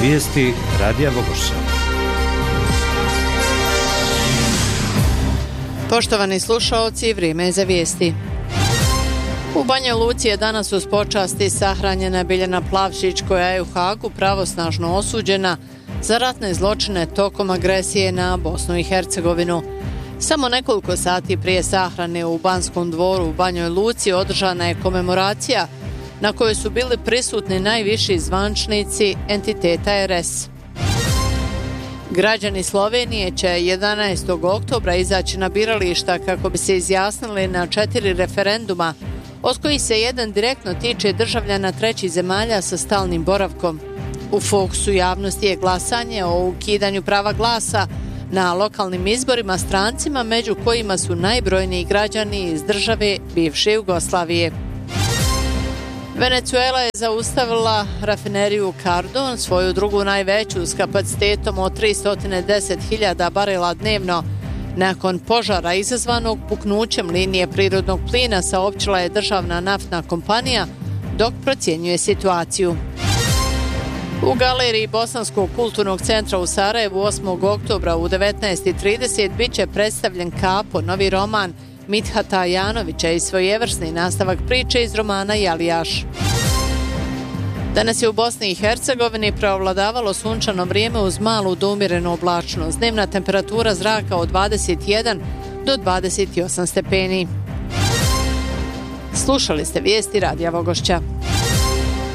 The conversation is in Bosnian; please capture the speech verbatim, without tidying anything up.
Vijesti Radija Vogošća. Poštovani slušaoci, vrijeme je za vijesti. U Banja Luci je danas uz počasti sahranjena Biljana Plavšić, koja je u Hagu pravosnažno osuđena za ratne zločine tokom agresije na Bosnu i Hercegovinu. Samo nekoliko sati prije sahrane u Banskom dvoru u Banjoj Luci održana je komemoracija na kojoj su bili prisutni najviši zvančnici entiteta er es. Građani Slovenije će jedanaestog oktobra izaći na birališta kako bi se izjasnili na četiri referenduma, od kojih se jedan direktno tiče državljana trećih zemalja sa stalnim boravkom. U fokusu javnosti je glasanje o ukidanju prava glasa na lokalnim izborima strancima, među kojima su najbrojniji građani iz države bivše Jugoslavije. Venezuela je zaustavila rafineriju Cardón, svoju drugu najveću s kapacitetom od tristo deset hiljada barela dnevno. Nakon požara izazvanog puknućem linije prirodnog plina, saopćila je državna naftna kompanija dok procjenjuje situaciju. U galeriji Bosanskog kulturnog centra u Sarajevu osmog oktobra u devetnaest i trideset bit će predstavljen Kapo, novi roman Mithata Janovića i svojevrsni nastavak priče iz romana Jalijaš. Danas je u Bosni i Hercegovini preovladavalo sunčano vrijeme uz malu do umjerenu oblačnost. Dnevna temperatura zraka od dvadeset jedan do dvadeset osam stepeni. Slušali ste vijesti Radija Vogošća.